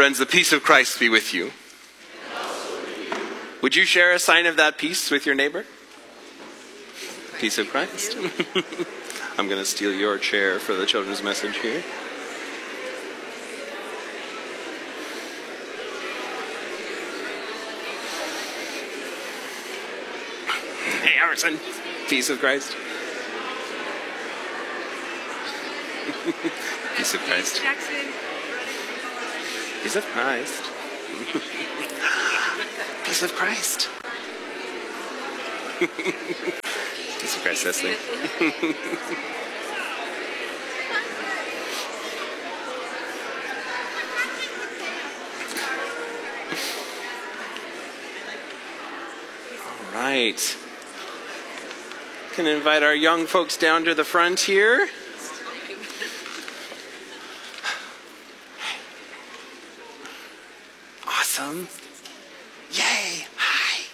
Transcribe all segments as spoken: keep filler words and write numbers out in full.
Friends, the peace of Christ be with you. Would you share a sign of that peace with your neighbor? Peace of Christ. I'm going to steal your chair for the children's message here. Hey, Emerson. Peace of Christ. Peace of Christ. Jackson. Peace of Christ. Peace of Christ. Peace of Christ, Leslie. All right. Can invite our young folks down to the front here. Awesome. Yay. Hi.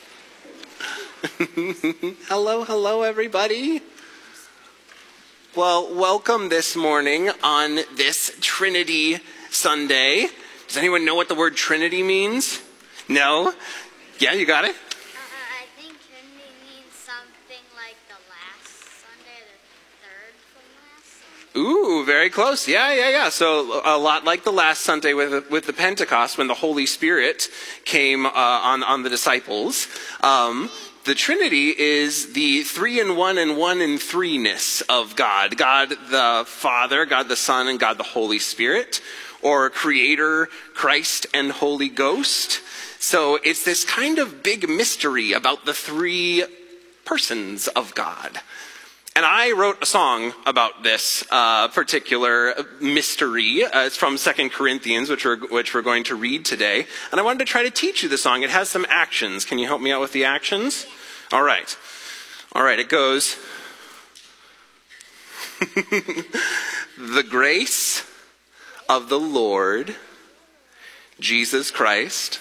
Hello, hello, everybody. Well, welcome this morning on this Trinity Sunday. Does anyone know what the word Trinity means? No? Yeah, you got it? Uh, I think Trinity means something like the last Sunday, the third from last Sunday. Ooh, very close. Yeah, yeah, yeah. So a lot like the last Sunday with with the Pentecost, when the Holy Spirit came uh, on on the disciples. Um, the Trinity is the three in one and one in three-ness of God. God the Father, God the Son, and God the Holy Spirit, or Creator, Christ, and Holy Ghost. So it's this kind of big mystery about the three persons of God. And I wrote a song about this uh, particular mystery. Uh, it's from Second Corinthians, which we're, which we're going to read today. And I wanted to try to teach you the song. It has some actions. Can you help me out with the actions? All right. All right, it goes. The grace of the Lord Jesus Christ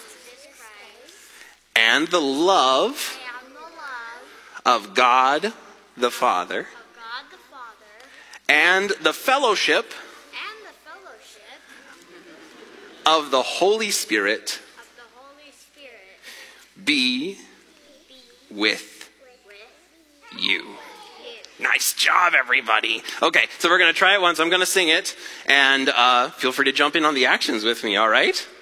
and the love And the love of God the Father of God the Father and the fellowship and the fellowship of the Holy Spirit of the Holy Spirit be be with with you. you. Nice job, everybody. Okay, so we're going to try it once. I'm going to sing it, and uh, feel free to jump in on the actions with me, all right?